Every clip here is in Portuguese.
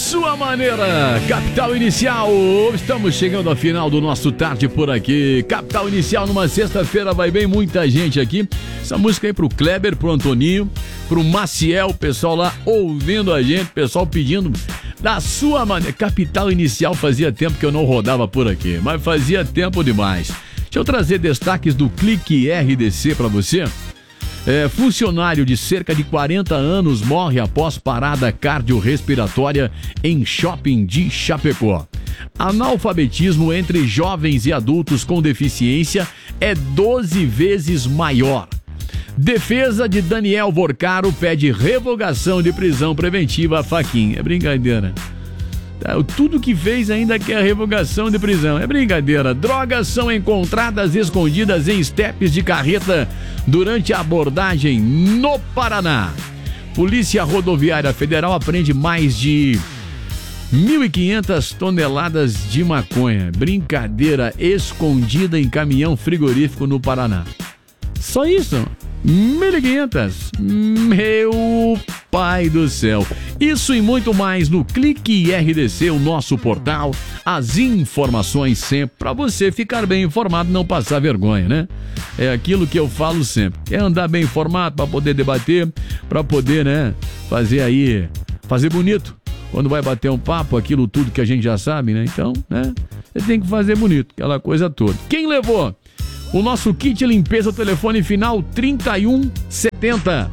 sua maneira. Capital Inicial, estamos chegando ao final do nosso tarde por aqui. Capital Inicial numa sexta-feira, vai bem muita gente aqui. Essa música aí pro Kleber, pro Antoninho, pro Maciel, pessoal lá ouvindo a gente, pessoal pedindo da sua maneira. Capital Inicial, fazia tempo que eu não rodava por aqui, mas fazia tempo demais. Deixa eu trazer destaques do Clique RDC pra você. Funcionário de cerca de 40 anos morre após parada cardiorrespiratória em shopping de Chapecó. Analfabetismo entre jovens e adultos com deficiência é 12 vezes maior. Defesa de Daniel Vorcaro pede revogação de prisão preventiva a Fachin. É brincadeira. Tudo que fez ainda quer revogação de prisão. É brincadeira. Drogas são encontradas escondidas em estepes de carreta durante a abordagem no Paraná. Polícia Rodoviária Federal apreende mais de 1.500 toneladas de maconha. Brincadeira, escondida em caminhão frigorífico no Paraná. Só isso? 1.500. Meu pai do céu. Isso e muito mais no Clique RDC, o nosso portal. As informações sempre para você ficar bem informado, não passar vergonha, né? É aquilo que eu falo sempre. É andar bem informado para poder debater, para poder, né, fazer bonito. Quando vai bater um papo, aquilo tudo que a gente já sabe, né? Então, né, você tem que fazer bonito, aquela coisa toda. Quem levou o nosso kit limpeza, telefone final 3170.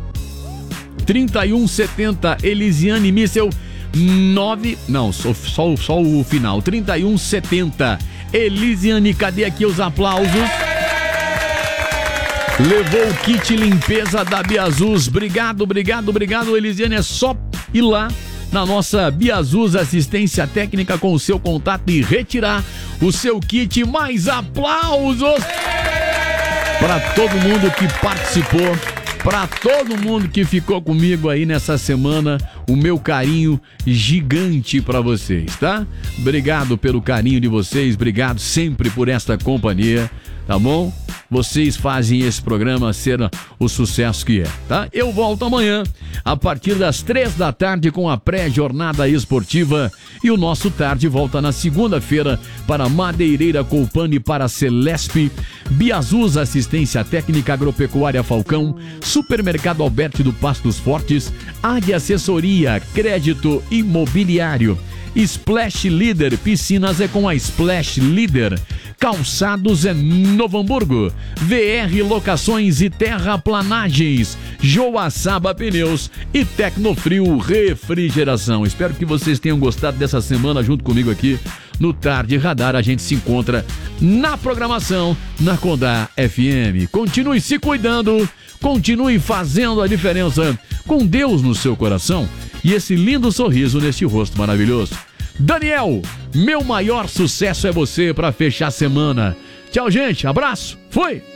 3170, Elisiane Missel 9... Não, só o final. 3170. Elisiane, cadê aqui os aplausos? Levou o kit limpeza da Biazus. Obrigado, Elisiane. É só ir lá na nossa Biazus Assistência Técnica com o seu contato e retirar o seu kit. Mais aplausos para todo mundo que participou, para todo mundo que ficou comigo aí nessa semana. O meu carinho gigante para vocês, tá? Obrigado pelo carinho de vocês, obrigado sempre por esta companhia, tá bom? Vocês fazem esse programa ser o sucesso que é, tá? Eu volto amanhã, a partir das 3 da tarde, com a pré-jornada esportiva. E o nosso tarde volta na segunda-feira para Madeireira Colpane, para Celesp, Biazus Assistência Técnica, Agropecuária Falcão, Supermercado Alberti do Pastos Fortes, Águia Assessoria, Crédito Imobiliário, Splash Leader, piscinas é com a Splash Leader, calçados é Novo Hamburgo, VR Locações e Terraplanagens, Joaçaba Pneus e Tecnofrio Refrigeração. Espero que vocês tenham gostado dessa semana junto comigo aqui no Tarde Radar. A gente se encontra na programação na Condá FM. Continue se cuidando, continue fazendo a diferença, com Deus no seu coração e esse lindo sorriso neste rosto maravilhoso. Daniel, meu maior sucesso é você para fechar a semana. Tchau, gente. Abraço. Fui.